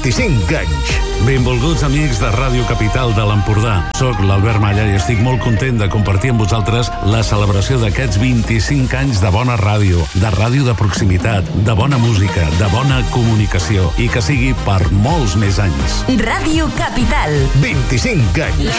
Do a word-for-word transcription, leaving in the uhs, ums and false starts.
vint-i-cinc anys. Benvolguts amics de Ràdio Capital de l'Empordà. Soc l'Albert Malla i estic molt content de compartir amb vosaltres la celebració d'aquests vint-i-cinc anys de bona ràdio, de ràdio de proximitat, de bona música, de bona comunicació i que sigui per molts més anys. Ràdio Capital. vint-i-cinc anys.